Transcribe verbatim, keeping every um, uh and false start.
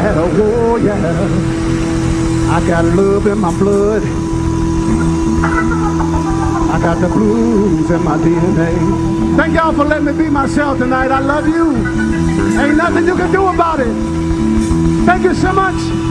yeah, oh yeah. I got love in my blood. I got the blues in my D N A. Thank y'all for letting me be myself tonight. I love you. Ain't nothing you can do about it. Thank you so much.